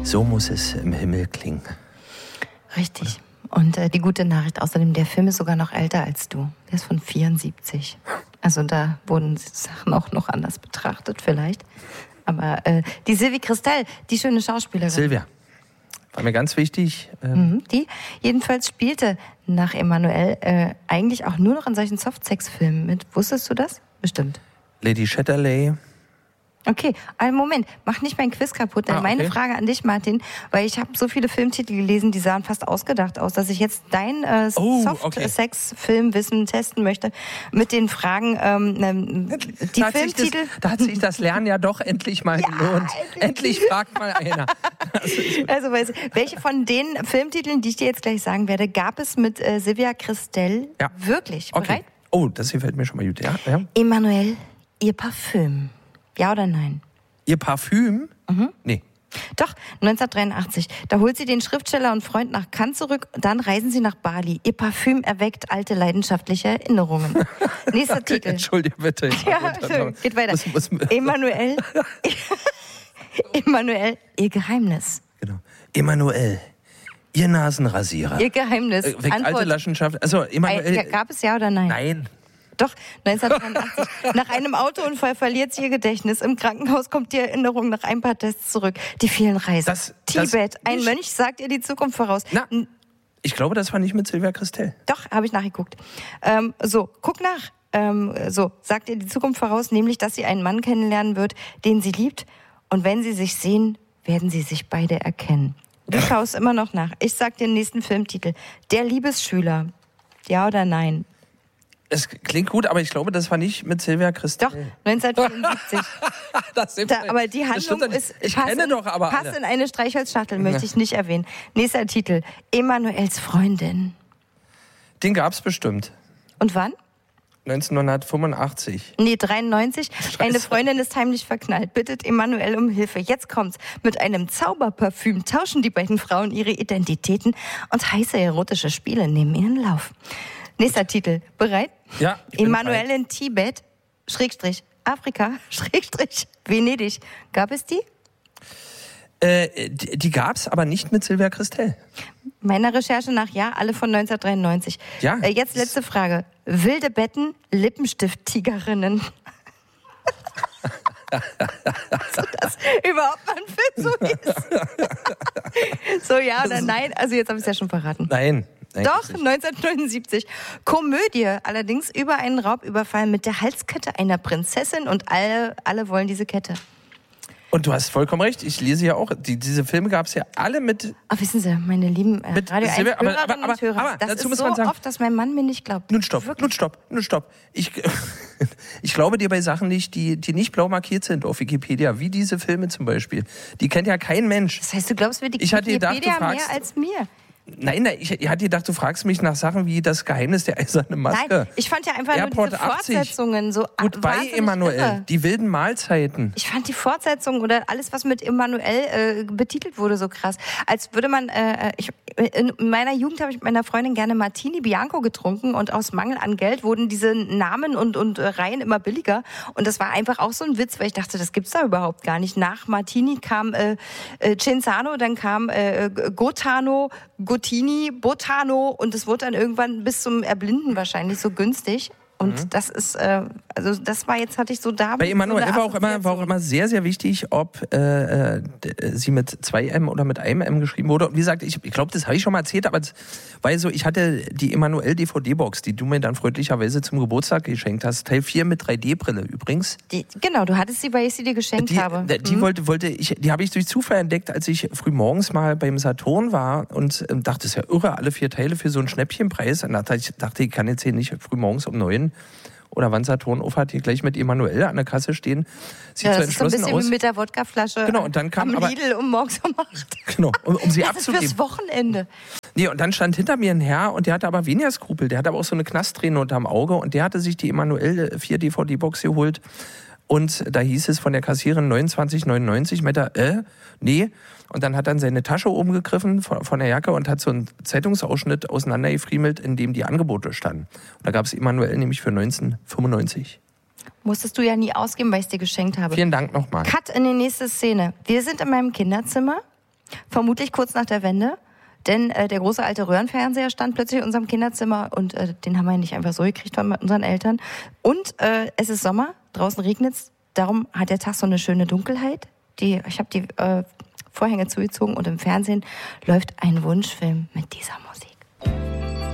So muss es im Himmel klingen. Richtig. Und die gute Nachricht, außerdem, der Film ist sogar noch älter als du. Der ist von 74. Also da wurden Sachen auch noch anders betrachtet vielleicht. Aber die Sylvie Christel, die schöne Schauspielerin. Silvia, war mir ganz wichtig. Die jedenfalls spielte nach Emanuelle eigentlich auch nur noch in solchen Softsex-Filmen mit. Wusstest du das? Bestimmt. Lady Chatterley. Okay, einen Moment, mach nicht mein Quiz kaputt, denn meine Frage an dich, Martin, weil ich habe so viele Filmtitel gelesen, die sahen fast ausgedacht aus, dass ich jetzt dein Soft-Sex-Filmwissen testen möchte mit den Fragen, die Filmtitel... Da hat sich das Lernen ja doch endlich mal gelohnt. Endlich fragt mal einer. Also, welche von den Filmtiteln, die ich dir jetzt gleich sagen werde, gab es mit Sylvia Christel wirklich? Okay. Bereit? Oh, das gefällt mir schon mal gut. Ja. Emanuelle, ihr Parfüm. Ja oder nein? Ihr Parfüm? Nee. Doch, 1983. Da holt sie den Schriftsteller und Freund nach Cannes zurück, dann reisen sie nach Bali. Ihr Parfüm erweckt alte leidenschaftliche Erinnerungen. Nächster Titel. Entschuldige bitte. Ja, geht weiter. Emanuelle, ihr Geheimnis. Genau. Emanuelle, ihr Nasenrasierer. Ihr Geheimnis. Weckt alte Leidenschaft. Also, Emanuelle. Gab es ja oder nein? Nein. Doch, 1983. Nach einem Autounfall verliert sie ihr Gedächtnis. Im Krankenhaus kommt die Erinnerung nach ein paar Tests zurück. Die vielen Reisen. Tibet. Ein Mönch sagt ihr die Zukunft voraus. Na, ich glaube, das war nicht mit Sylvia Christel. Doch, habe ich nachgeguckt. Guck nach. Sagt ihr die Zukunft voraus, nämlich, dass sie einen Mann kennenlernen wird, den sie liebt. Und wenn sie sich sehen, werden sie sich beide erkennen. Du schaust immer noch nach. Ich sag dir den nächsten Filmtitel. Der Liebesschüler. Ja oder nein? Es klingt gut, aber ich glaube, das war nicht mit Sylvia Christel. Doch, 1974. Aber die Handlung ist passt in eine Streichholzschachtel, möchte ich nicht erwähnen. Nächster Titel, Emanuels Freundin. Den gab's bestimmt. Und wann? 1985. Nee, 93. Scheiße. Eine Freundin ist heimlich verknallt, bittet Emanuelle um Hilfe. Jetzt kommt's. Mit einem Zauberparfüm tauschen die beiden Frauen ihre Identitäten und heiße erotische Spiele nehmen ihren Lauf. Nächster Titel. Bereit? Ja. Emanuelle in Tibet, / Afrika, / Venedig. Gab es die? Die gab's, aber nicht mit Sylvia Christel. Meiner Recherche nach ja, alle von 1993. Ja. Jetzt letzte Frage. Wilde Betten, Lippenstift-Tigerinnen. So, dass überhaupt mal ein Film so ist. So, ja oder nein? Also jetzt habe ich es ja schon verraten. Nein. Doch, 1979. Komödie, allerdings über einen Raubüberfall mit der Halskette einer Prinzessin und alle wollen diese Kette. Und du hast vollkommen recht, ich lese ja auch, diese Filme gab es ja alle mit... Ach, wissen Sie, meine lieben Radio 1 Hörerinnen und Hörer, das ist so oft, dass mein Mann mir nicht glaubt. Nun stopp. Ich glaube dir bei Sachen nicht, die nicht blau markiert sind auf Wikipedia, wie diese Filme zum Beispiel. Die kennt ja kein Mensch. Das heißt, du glaubst mir die Wikipedia mehr als mir? Nein, ich hatte gedacht, du fragst mich nach Sachen wie das Geheimnis der eisernen Maske. Nein, ich fand ja einfach Airport nur diese Fortsetzungen so Goodbye, Emanuelle, die wilden Mahlzeiten. Ich fand die Fortsetzungen oder alles, was mit Emanuelle betitelt wurde, so krass. Als würde man, in meiner Jugend habe ich mit meiner Freundin gerne Martini Bianco getrunken und aus Mangel an Geld wurden diese Namen und Reihen immer billiger. Und das war einfach auch so ein Witz, weil ich dachte, das gibt's da überhaupt gar nicht. Nach Martini kam Cenzano, dann kam Gotano, Gotini, Botano und es wurde dann irgendwann bis zum Erblinden wahrscheinlich so günstig. Und das ist, das war jetzt, hatte ich so da. Bei Emanuelle war auch immer sehr, sehr wichtig, ob sie mit 2M oder mit einem M geschrieben wurde. Und wie gesagt, ich glaube, das habe ich schon mal erzählt, aber weil so, ich hatte die Emanuelle DVD-Box, die du mir dann freundlicherweise zum Geburtstag geschenkt hast. Teil 4 mit 3D-Brille übrigens. Genau, du hattest sie, weil ich sie dir geschenkt habe. Die habe ich durch Zufall entdeckt, als ich früh morgens mal beim Saturn war und dachte, das ist ja irre, alle 4 Teile für so einen Schnäppchenpreis. Und dachte ich kann jetzt hier nicht früh morgens um 9 oder wann Saturn aufhat, hier gleich mit Emanuelle an der Kasse stehen. Sieht so entschlossen ist so ein bisschen wie mit der Wodkaflasche und dann kam am Lidl morgens um 8. Genau, um sie abzugeben. Das ist fürs Wochenende. Nee, und dann stand hinter mir ein Herr und der hatte aber weniger Skrupel. Der hatte aber auch so eine Knastträne unterm Auge und der hatte sich die Emanuelle 4 DVD-Box geholt. Und da hieß es von der Kassiererin 29,99. Meinte nee. Und dann hat er in seine Tasche oben gegriffen von der Jacke und hat so einen Zeitungsausschnitt auseinandergefriemelt, in dem die Angebote standen. Und da gab es Emanuelle nämlich für 19,95. Musstest du ja nie ausgeben, weil ich es dir geschenkt habe. Vielen Dank nochmal. Cut in die nächste Szene. Wir sind in meinem Kinderzimmer. Vermutlich kurz nach der Wende. Denn der große alte Röhrenfernseher stand plötzlich in unserem Kinderzimmer und den haben wir nicht einfach so gekriegt von unseren Eltern. Und es ist Sommer, draußen regnet es, darum hat der Tag so eine schöne Dunkelheit. Ich habe die Vorhänge zugezogen und im Fernsehen läuft ein Wunschfilm mit dieser Musik.